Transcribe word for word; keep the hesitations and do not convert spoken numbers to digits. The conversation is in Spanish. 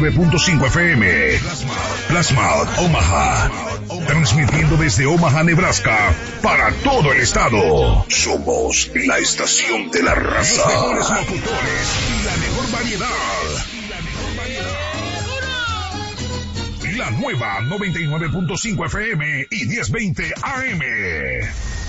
nueve punto cinco F M. Plasma Omaha. Transmitiendo desde Omaha, Nebraska, para todo el estado. Somos la estación de la raza. Los mejores locutores y la mejor variedad. La nueva noventa y nueve punto cinco F M y diez veinte A M.